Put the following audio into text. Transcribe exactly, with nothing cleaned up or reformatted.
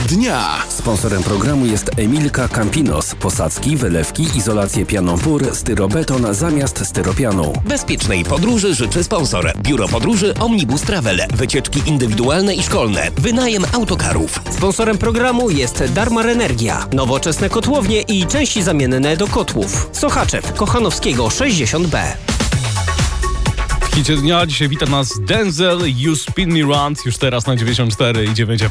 dnia. Sponsorem programu jest Emilka Campinos. Posadzki, wylewki, izolację pianą pór, styrobeton zamiast styropianu. Bezpiecznej podróży życzy sponsor. Biuro Podróży Omnibus Travel. Wycieczki indywidualne i szkolne. Wynajem autokarów. Sponsorem programu jest Darmar Energia. Nowoczesne kotłownie i części zamienne do kotłów. Sochaczew, Kochanowskiego sześćdziesiąt B. W hicie dnia dzisiaj wita nas Denzel, You Spin Me Round, już teraz na dziewięćdziesiąt cztery i dziewięć.